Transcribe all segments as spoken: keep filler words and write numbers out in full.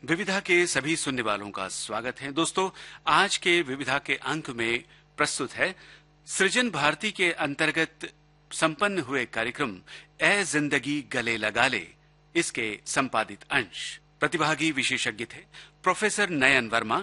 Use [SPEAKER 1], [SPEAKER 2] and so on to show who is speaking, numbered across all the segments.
[SPEAKER 1] विविधा के सभी सुनने वालों का स्वागत है। दोस्तों, आज के विविधा के अंक में प्रस्तुत है सृजन भारती के अंतर्गत संपन्न हुए कार्यक्रम ए जिंदगी गले लगा ले, इसके संपादित अंश। प्रतिभागी विशेषज्ञ थे प्रोफेसर नयन वर्मा,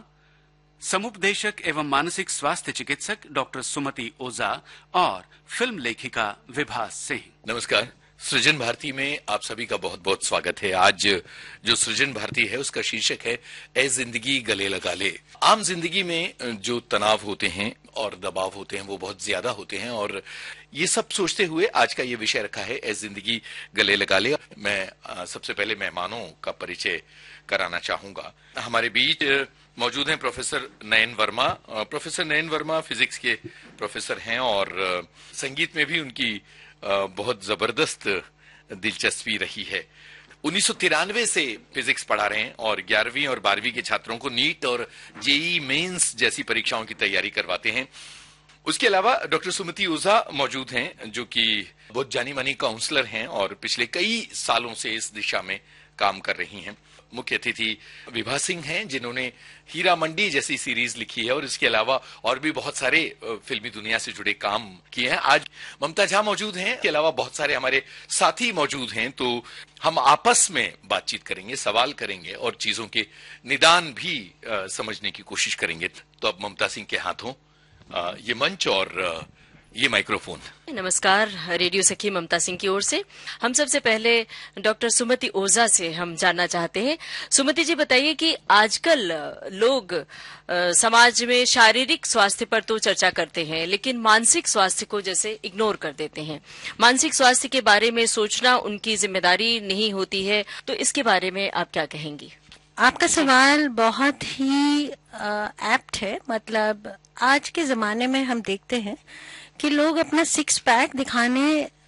[SPEAKER 1] समुपदेशक एवं मानसिक स्वास्थ्य चिकित्सक डॉक्टर सुमति ओझा और फिल्म लेखिका विभा सिंह।
[SPEAKER 2] नमस्कार। सृजन भारती में आप सभी का बहुत बहुत स्वागत है। आज जो सृजन भारती है उसका शीर्षक है ए जिंदगी गले लगा ले। आम जिंदगी में जो तनाव होते हैं और दबाव होते हैं वो बहुत ज्यादा होते हैं, और ये सब सोचते हुए आज का ये विषय रखा है ए जिंदगी गले लगा ले। मैं सबसे पहले मेहमानों का परिचय कराना चाहूंगा। हमारे बीच मौजूद हैं प्रोफेसर नयन वर्मा। प्रोफेसर नयन वर्मा फिजिक्स के प्रोफेसर हैं और संगीत में भी उनकी बहुत जबरदस्त दिलचस्पी रही है। उन्नीस सौ तिरानवे से फिजिक्स पढ़ा रहे हैं और ग्यारहवीं और बारहवीं के छात्रों को नीट और जेई मेंस जैसी परीक्षाओं की तैयारी करवाते हैं। उसके अलावा डॉक्टर सुमति ओझा मौजूद हैं, जो कि बहुत जानी मानी काउंसलर हैं और पिछले कई सालों से इस दिशा में काम कर रही हैं। मुख्य अतिथि विभा सिंह हैं, जिन्होंने हीरा मंडी जैसी सीरीज लिखी है और इसके अलावा और भी बहुत सारे फिल्मी दुनिया से जुड़े काम किए हैं। आज ममता झा मौजूद हैं, इसके अलावा बहुत सारे हमारे साथी मौजूद हैं। तो हम आपस में बातचीत करेंगे, सवाल करेंगे और चीजों के निदान भी आ, समझने की कोशिश करेंगे। तो अब ममता सिंह के हाथों आ, ये मंच और ये माइक्रोफोन।
[SPEAKER 3] नमस्कार, रेडियो सखी ममता सिंह की ओर से हम सबसे पहले डॉक्टर सुमति ओझा से हम जानना चाहते हैं। सुमति जी, बताइए कि आजकल लोग आ, समाज में शारीरिक स्वास्थ्य पर तो चर्चा करते हैं, लेकिन मानसिक स्वास्थ्य को जैसे इग्नोर कर देते हैं। मानसिक स्वास्थ्य के बारे में सोचना उनकी जिम्मेदारी नहीं होती है, तो इसके बारे में आप क्या कहेंगी?
[SPEAKER 4] आपका सवाल बहुत ही एप्ट है। मतलब आज के जमाने में हम देखते हैं कि लोग अपना सिक्स पैक दिखाने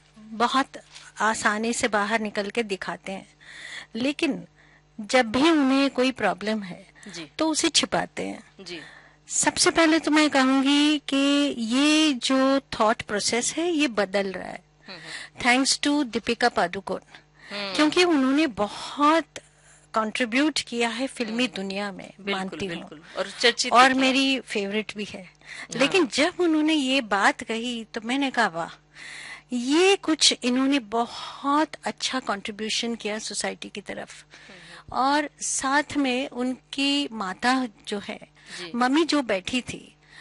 [SPEAKER 4] बहुत आसानी से बाहर निकल के दिखाते हैं, लेकिन जब भी उन्हें कोई प्रॉब्लम है तो उसे छिपाते हैं जी। सबसे पहले तो मैं कहूंगी कि ये जो थॉट प्रोसेस है ये बदल रहा है, थैंक्स टू दीपिका पादुकोण, क्योंकि उन्होंने बहुत कंट्रीब्यूट किया है फिल्मी दुनिया में, मानती हूँ,
[SPEAKER 3] और चर्चित
[SPEAKER 4] और मेरी फेवरेट भी है। लेकिन जब उन्होंने ये बात कही तो मैंने कहा वाह, ये कुछ इन्होंने बहुत अच्छा कंट्रीब्यूशन किया सोसाइटी की तरफ। और साथ में उनकी माता जो है, मम्मी जो बैठी थी,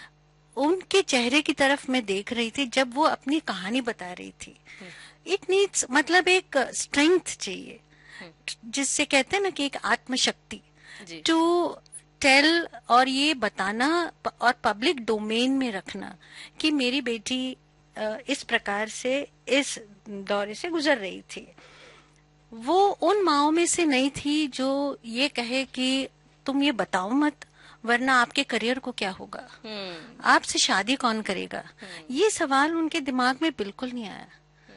[SPEAKER 4] उनके चेहरे की तरफ मैं देख रही थी जब वो अपनी कहानी बता रही थी। इट नीड्स, मतलब एक स्ट्रेंथ चाहिए, जिससे कहते हैं ना कि एक आत्मशक्ति टू टेल और ये बताना और पब्लिक डोमेन में रखना कि मेरी बेटी इस प्रकार से इस दौरे से गुजर रही थी। वो उन माओं में से नहीं थी जो ये कहे कि तुम ये बताओ मत, वरना आपके करियर को क्या होगा, आपसे शादी कौन करेगा। ये सवाल उनके दिमाग में बिल्कुल नहीं आया।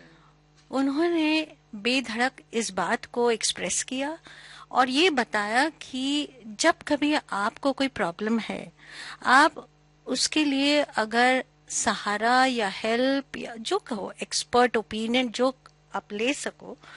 [SPEAKER 4] उन्होंने बेधड़क इस बात को एक्सप्रेस किया और ये बताया कि जब कभी आपको कोई प्रॉब्लम है, आप उसके लिए अगर सहारा या हेल्प या जो कहो एक्सपर्ट ओपिनियन जो आप ले सको,